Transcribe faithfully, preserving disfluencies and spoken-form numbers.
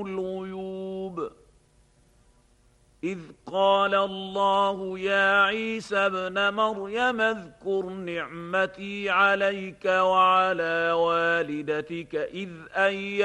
الغيوب إذ قال الله يا عيسى ابن مريم اذكر نعمتي عليك وعلى والدتك إذ أيدتك